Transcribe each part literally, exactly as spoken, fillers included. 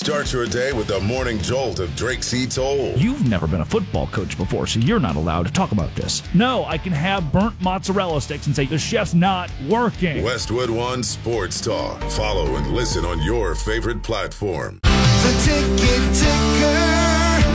Start your day with the morning jolt of Drake C. Toll. You've never been a football coach before, so you're not allowed to talk about this. No, I can have burnt mozzarella sticks and say the chef's not working. Westwood One Sports Talk. Follow and listen on your favorite platform. The Ticket Ticker.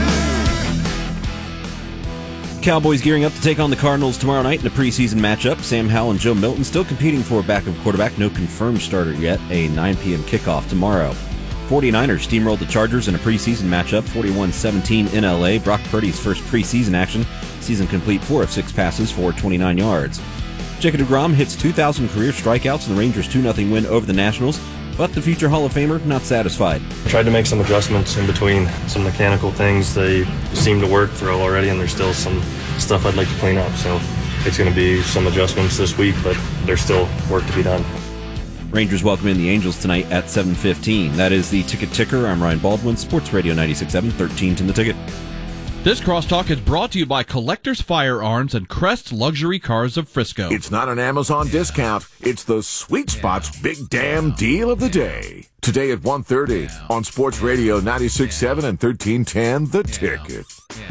Cowboys gearing up to take on the Cardinals tomorrow night in a preseason matchup. Sam Howell and Joe Milton still competing for a backup quarterback. No confirmed starter yet. A nine p.m. kickoff tomorrow. forty-niners steamrolled the Chargers in a preseason matchup, forty-one seventeen in L A. Brock Purdy's first preseason action. Season complete, four of six passes for twenty-nine yards. Jacob deGrom hits two thousand career strikeouts in the Rangers two nothing win over the Nationals, but the future Hall of Famer not satisfied. Tried to make some adjustments in between, some mechanical things. They seem to work through already, and there's still some stuff I'd like to clean up. So it's going to be some adjustments this week, but there's still work to be done. Rangers welcome in the Angels tonight at seven fifteen. That is the Ticket Ticker. I'm Ryan Baldwin, Sports Radio ninety-six point seven, thirteen to the Ticket. This crosstalk is brought to you by Collectors Firearms and Crest Luxury Cars of Frisco. It's not an Amazon discount. It's the Sweet Spot's big damn deal of the day. Today at one thirty on Sports Radio ninety-six point seven and thirteen ten, The Ticket.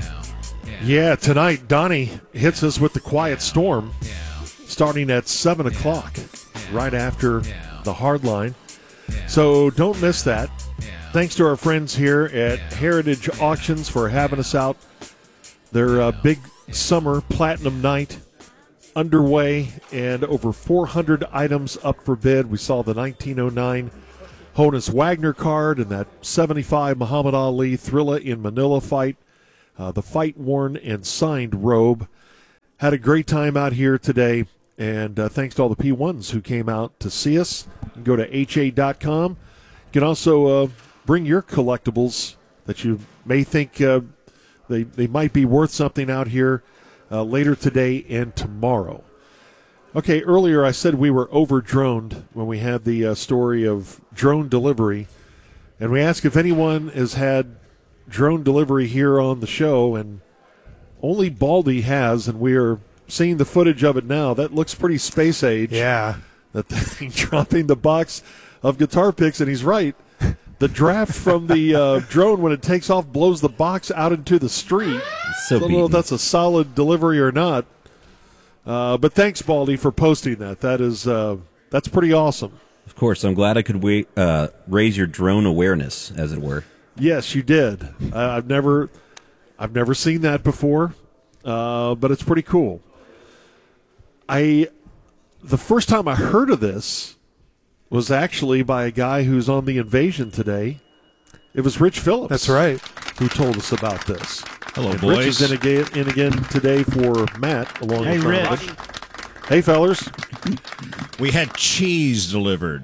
Yeah, tonight Donnie hits us with the Quiet Storm starting at seven o'clock, right after the Hardline. So don't miss that. Thanks to our friends here at Heritage Auctions for having us out. Their uh, big summer platinum night underway, and over four hundred items up for bid. We saw the nineteen oh nine Honus Wagner card and that seventy-five Muhammad Ali Thrilla in Manila fight, uh, the fight-worn and signed robe. Had a great time out here today, and uh, thanks to all the P ones who came out to see us. You can go to H A dot com. You can also uh, bring your collectibles that you may think uh, they, they might be worth something out here uh, later today and tomorrow. Okay, earlier I said we were over-droned when we had the uh, story of drone delivery, and we asked if anyone has had drone delivery here on the show, and only Baldy has, and we are seeing the footage of it now. That looks pretty space age. Yeah. That thing dropping the box of guitar picks, and he's right. The draft from the uh, drone, when it takes off, blows the box out into the street. So I don't know if that's a solid delivery or not. Uh, but thanks, Baldy, for posting that. That is uh, that's pretty awesome. Of course, I'm glad I could wait, uh, raise your drone awareness, as it were. Yes, you did. Uh, I've never, I've never seen that before, uh, but it's pretty cool. I, the first time I heard of this was actually by a guy who's on The Invasion today. It was Rich Phillips. That's right. Who told us about this. Hello, and boys. Rich is in again, in again today for Matt, along Hey, with Rich. Rich. Hey, fellers. We had cheese delivered.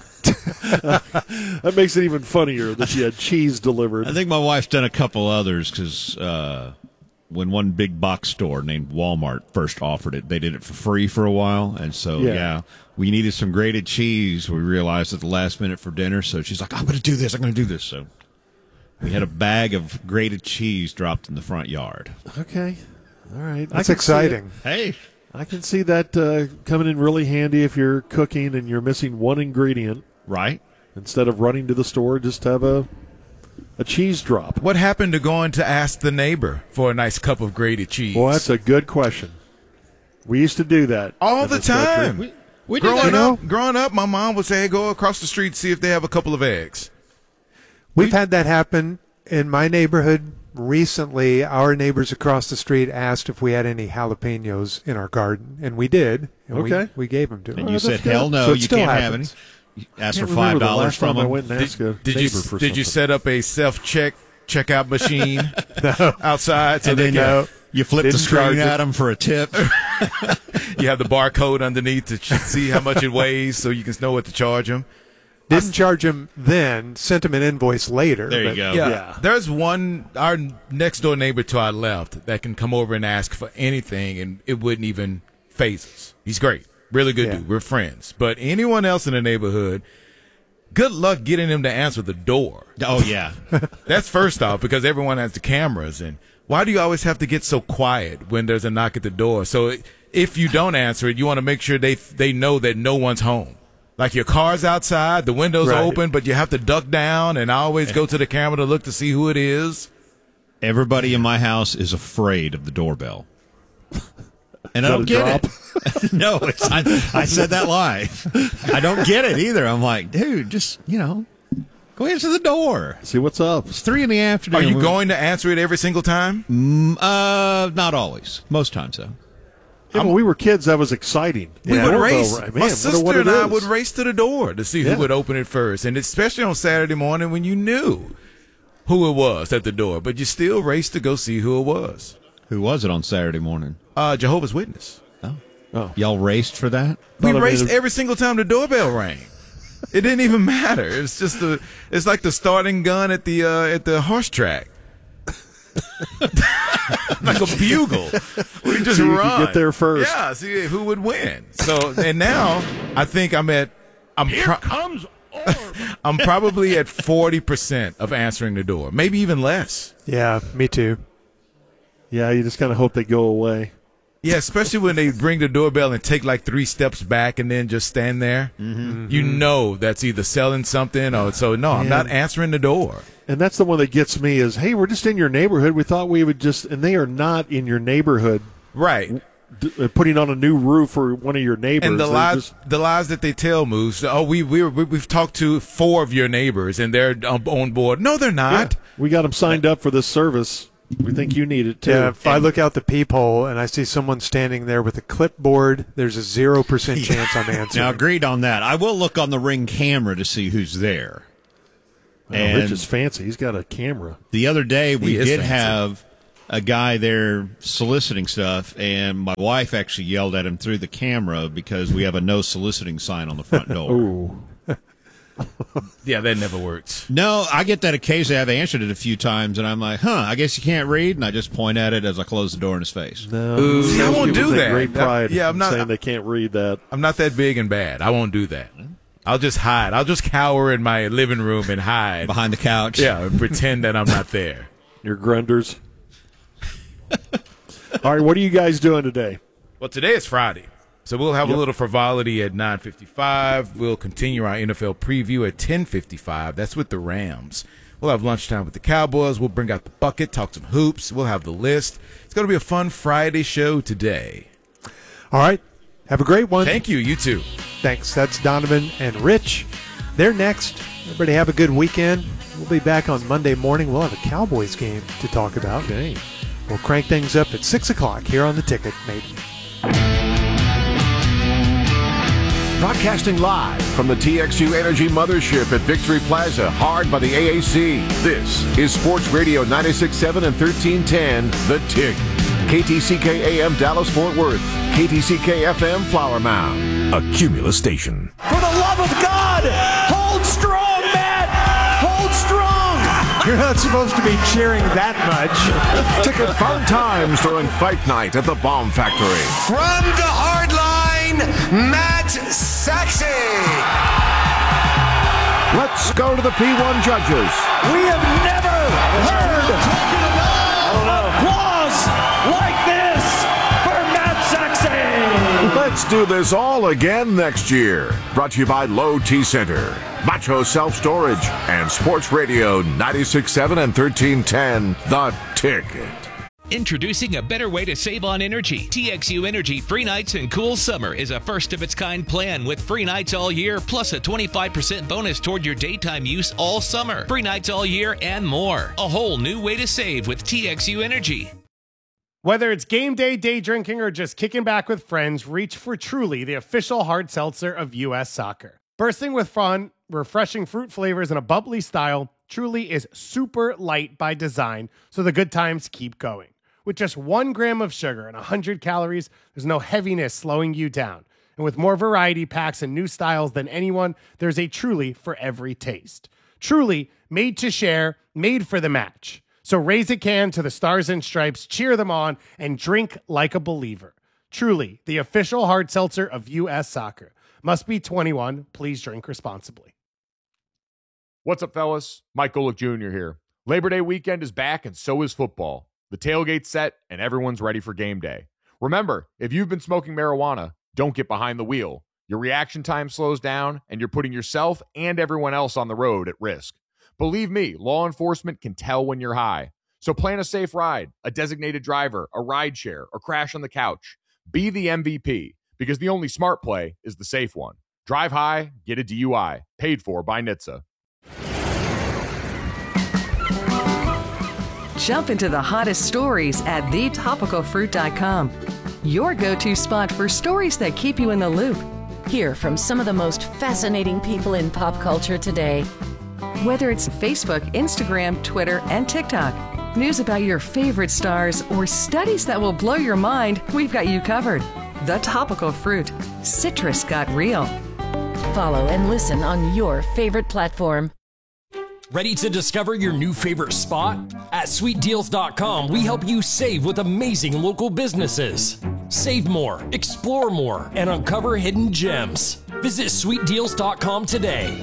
That makes it even funnier that you had cheese delivered. I think my wife's done a couple others because uh, when one big box store named Walmart first offered it, they did it for free for a while. And so, Yeah. yeah, we needed some grated cheese. We realized at the last minute for dinner. So she's like, I'm going to do this. I'm going to do this. So we had a bag of grated cheese dropped in the front yard. Okay. All right. I That's can see exciting. Hey. it. I can see that uh, coming in really handy if you're cooking and you're missing one ingredient. Right. Instead of running to the store, just have a a cheese drop. What happened to going to ask the neighbor for a nice cup of grated cheese? Well, that's a good question. We used to do that all in the this country. time. We, we did growing that. up, growing up, my mom would say, hey, "Go across the street, see if they have a couple of eggs." We've had that happen in my neighborhood recently. Our neighbors across the street asked if we had any jalapenos in our garden, and we did. And Okay. we, we gave them to them. And Oh, you that's said, hell good. no, So it you still can't happens. have any. You asked Can't for five remember the dollars last from time I them. went and asked a Did neighbor you for did you something. set up a self check checkout machine outside so And they then can, uh, you flip the Didn't charge screen it. at them for a tip. you have the barcode underneath to ch- see how much it weighs so you can know what to charge them? Didn't charge them then, sent them an invoice later. There you but- go. Yeah. Yeah. There's one, our next door neighbor to our left, that can come over and ask for anything, and it wouldn't even faze us. He's great. Really good Yeah. dude. We're friends. But anyone else in the neighborhood, good luck getting them to answer the door. Oh, yeah. That's first off, because everyone has the cameras. And why do you always have to get so quiet when there's a knock at the door? So if you don't answer it, you want to make sure they they know that no one's home. Like your car's outside, the window's Right. open, but you have to duck down, and I always go to the camera to look to see who it is. Everybody in my house is afraid of the doorbell. And I that don't a get drop? it. No, it's, I, I said that live. I don't get it either. I'm like, dude, just, you know, go answer the door. See what's up. It's three in the afternoon. Are you We- going to answer it every single time? Mm, uh, not always. Most times, though. Yeah, when we were kids, that was exciting. We The would doorbell race. rang. Man, My wonder sister what it and I is. would race to the door to see Yeah. who would open it first, and especially on Saturday morning when you knew who it was at the door, but you still raced to go see who it was. Who was it on Saturday morning? Uh, Jehovah's Witness. Oh. Oh. Y'all raced for that? We Thought I raced made a- every single time the doorbell rang. It didn't even matter. It's just the. It's like the starting gun at the uh, at the horse track. Like a bugle. We just So you could run. get there first. Yeah, see who would win. So and now I think I'm at. I'm pro- comes I'm probably at forty percent of answering the door, maybe even less. Yeah, me too. Yeah, you just kind of hope they go away. Yeah, especially when they ring the doorbell and take like three steps back and then just stand there. Mm-hmm. You know that's either selling something or so. No, I'm not answering the door. And that's the one that gets me is, hey, we're just in your neighborhood. We thought we would just, and they are not in your neighborhood. Right. D- uh, putting on a new roof for one of your neighbors. And the They're lies, just- the lies that they tell, Moose. Oh, we we we we've talked to four of your neighbors and they're um, on board. No, they're not. yeah, we got them signed up for this service. We think you need it too. Yeah, if I look out the peephole and I see someone standing there with a clipboard, there's a zero percent chance I'm answering. Now, agreed on that. I will look on the Ring camera to see who's there. Oh, and Rich is fancy. He's got a camera. the other day, we He is did fancy. have a guy there soliciting stuff, and my wife actually yelled at him through the camera because we have a no soliciting sign on the front door. Ooh. Yeah, that never works. No, I get that occasionally. I've answered it a few times, and I'm like, huh, I guess you can't read, and I just point at it as I close the door in his face. No, Ooh. See, I those won't people do take that. Great pride. Yeah, I'm in not- saying they can't read that. I'm not that big and bad. I won't do that. I'll just hide. I'll just cower in my living room and hide Behind the couch. Yeah, and pretend that I'm not there. Your grunders. All right, what are you guys doing today? Well, today is Friday, so we'll have Yep. a little frivolity at nine fifty-five. We'll continue our N F L preview at ten fifty-five. That's with the Rams. We'll have lunchtime with the Cowboys. We'll bring out the bucket, talk some hoops. We'll have the list. It's going to be a fun Friday show today. All right. Have a great one. Thank you. You too. Thanks. That's Donovan and Rich. They're next. Everybody have a good weekend. We'll be back on Monday morning. We'll have a Cowboys game to talk about. Okay. We'll crank things up at six o'clock here on The Ticket, maybe. Broadcasting live from the T X U Energy Mothership at Victory Plaza, hard by the A A C. This is Sports Radio ninety-six point seven and thirteen ten, The Tick. K T C K A M Dallas Fort Worth, K T C K F M Flower Mound, a Cumulus station. For the love of God, hold strong, Matt! Hold strong! You're not supposed to be cheering that much. Ticket fun times during fight night at the Bomb Factory. From the hard line, Matt Saxey! Let's go to the P one judges. We have never heard applause like this for Matt Saxey! Let's do this all again next year. Brought to you by Low T Center, Macho Self Storage, and Sports Radio ninety-six point seven and thirteen ten, The Ticket. Introducing a better way to save on energy. T X U Energy Free Nights and Cool Summer is a first-of-its-kind plan with free nights all year, plus a twenty-five percent bonus toward your daytime use all summer. Free nights all year and more. A whole new way to save with T X U Energy. Whether it's game day, day drinking, or just kicking back with friends, reach for Truly, the official hard seltzer of U S Soccer. Bursting with fun, refreshing fruit flavors, and a bubbly style, Truly is super light by design, so the good times keep going. With just one gram of sugar and one hundred calories, there's no heaviness slowing you down. And with more variety packs and new styles than anyone, there's a Truly for every taste. Truly, made to share, made for the match. So raise a can to the Stars and Stripes, cheer them on, and drink like a believer. Truly, the official hard seltzer of U S Soccer. Must be twenty-one. Please drink responsibly. What's up, fellas? Mike Golick Junior here. Labor Day weekend is back, and so is football. The tailgate's set, and everyone's ready for game day. Remember, if you've been smoking marijuana, don't get behind the wheel. Your reaction time slows down, and you're putting yourself and everyone else on the road at risk. Believe me, law enforcement can tell when you're high. So plan a safe ride, a designated driver, a ride share, or crash on the couch. Be the M V P, because the only smart play is the safe one. Drive high, get a D U I. Paid for by N H T S A. Jump into the hottest stories at the topical fruit dot com. Your go-to spot for stories that keep you in the loop. Hear from some of the most fascinating people in pop culture today. Whether it's Facebook, Instagram, Twitter, and TikTok, news about your favorite stars, or studies that will blow your mind, we've got you covered. The Topical Fruit. Citrus got real. Follow and listen on your favorite platform. Ready to discover your new favorite spot? At sweet deals dot com, we help you save with amazing local businesses. Save more, explore more, and uncover hidden gems. Visit sweet deals dot com today.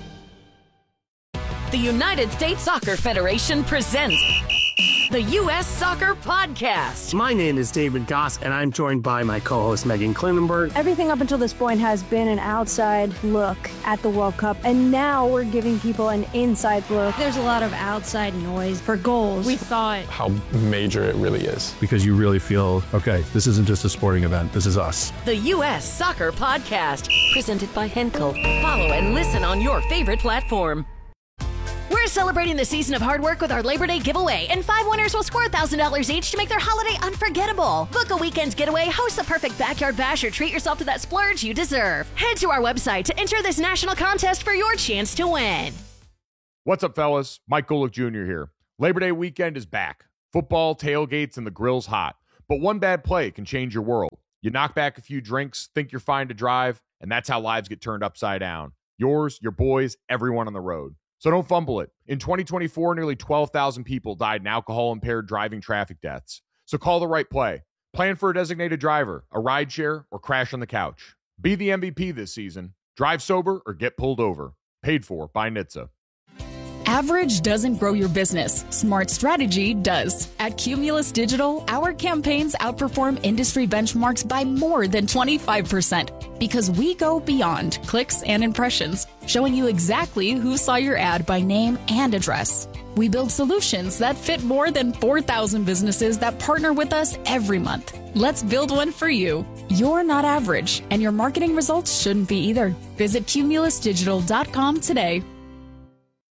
The United States Soccer Federation presents the U S Soccer Podcast. My name is David Goss, and I'm joined by my co-host Megan Klinenberg. Everything up until this point has been an outside look at the World Cup, and now we're giving people an inside look. There's a lot of outside noise for goals. We thought how major it really is. Because you really feel, okay, this isn't just a sporting event, this is us. The U S Soccer Podcast, presented by Henkel. Follow and listen on your favorite platform. We're celebrating the season of hard work with our Labor Day giveaway, and five winners will score one thousand dollars each to make their holiday unforgettable. Book a weekend's getaway, host the perfect backyard bash, or treat yourself to that splurge you deserve. Head to our website to enter this national contest for your chance to win. What's up, fellas? Mike Golick Junior here. Labor Day weekend is back. Football, tailgates, and the grill's hot. But one bad play can change your world. You knock back a few drinks, think you're fine to drive, and that's how lives get turned upside down. Yours, your boys, everyone on the road. So don't fumble it. In twenty twenty-four, nearly twelve thousand people died in alcohol-impaired driving traffic deaths. So call the right play. Plan for a designated driver, a ride share, or crash on the couch. Be the M V P this season. Drive sober or get pulled over. Paid for by N H T S A. Average doesn't grow your business. Smart strategy does. At Cumulus Digital, our campaigns outperform industry benchmarks by more than twenty-five percent because we go beyond clicks and impressions, showing you exactly who saw your ad by name and address. We build solutions that fit more than four thousand businesses that partner with us every month. Let's build one for you. You're not average, and your marketing results shouldn't be either. Visit cumulus digital dot com today.